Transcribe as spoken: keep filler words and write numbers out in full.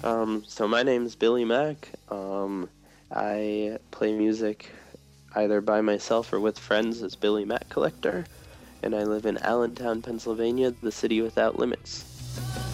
Um, so my name's Billy Mack. Um, I play music either by myself or with friends as Billy Mack Collector, and I live in Allentown, Pennsylvania, the city without limits.